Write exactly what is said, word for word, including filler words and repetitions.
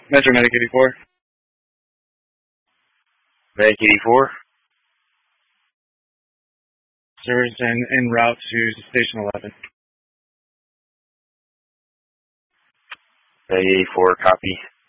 Metro Medic eighty-four. Medic eighty-four. Service en, en route to Station eleven. Medic eighty-four, copy.